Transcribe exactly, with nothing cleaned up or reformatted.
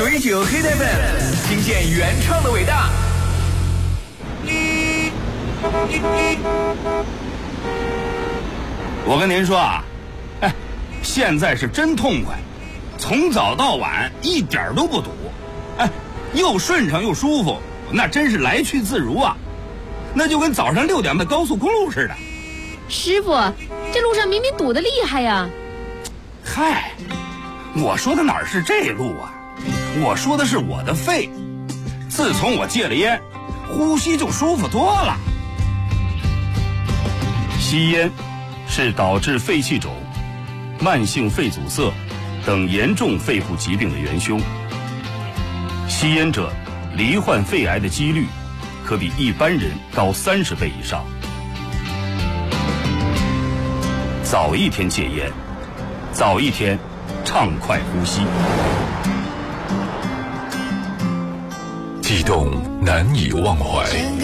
九一九黑带粉，听见原创的伟大。 我跟您说啊，哎，现在是真痛快，从早到晚一点都不堵，哎，又顺畅又舒服，那真是来去自如啊，那就跟早上六点的高速公路似的。 师傅，这路上明明堵得厉害呀！ 嗨，我说的哪是这路啊，我说的是我的肺。自从我戒了烟，呼吸就舒服多了。吸烟是导致肺气肿、慢性肺阻塞等严重肺部疾病的元凶。吸烟者罹患肺癌的几率可比一般人高三十倍以上。早一天戒烟，早一天畅快呼吸。 悸动难以忘怀。